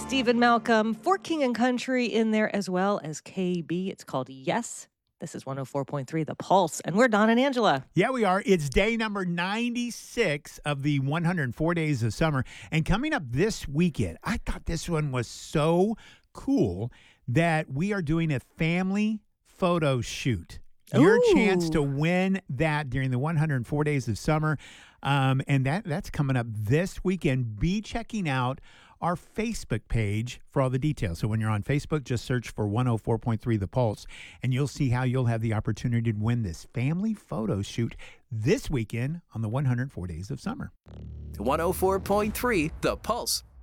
Stephen Malcolm for King and Country in there as well as KB. It's called Yes. This is 104.3 The Pulse, and we're Don and Angela. Yeah, we are. It's day number 96 of the 104 days of summer. And coming up this weekend, I thought this one was so cool that we are doing a family photo shoot. Your chance to win that during the 104 days of summer. And that's coming up this weekend. Be checking out our Facebook page for all the details. So when you're on Facebook, just search for 104.3 The Pulse, and you'll see how you'll have the opportunity to win this family photo shoot this weekend on the 104 days of summer. 104.3 The Pulse.